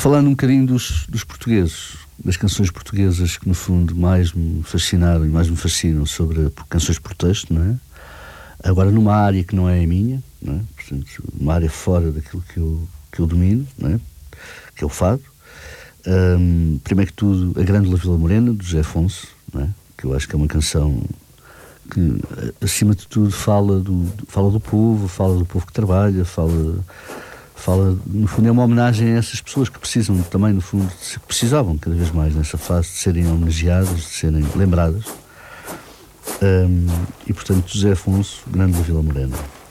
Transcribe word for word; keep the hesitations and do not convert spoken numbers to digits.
falando um bocadinho dos, dos portugueses, das canções portuguesas que no fundo mais me fascinaram e mais me fascinam sobre canções por texto, não é? Agora numa área que não é a minha, não é? Portanto, uma área fora daquilo que eu, que eu domino, não é? Que é o fado. Um, primeiro que tudo, a Grândola Vila Morena, do José Afonso, não é? Que eu acho que é uma canção que, acima de tudo, fala do, fala do povo, fala do povo que trabalha, fala, fala, no fundo, é uma homenagem a essas pessoas que precisam também, no fundo, que precisavam cada vez mais nessa fase de serem homenageadas, de serem lembradas. Um, e, portanto, José Afonso, Grândola Vila Morena.